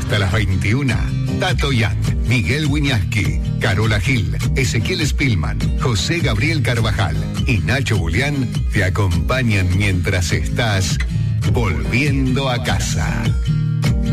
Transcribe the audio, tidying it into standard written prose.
hasta las 21. Tato Yang, Miguel Wiñaski, Carola Gil, Ezequiel Spillman, José Gabriel Carvajal y Nacho Julián te acompañan mientras estás volviendo a casa.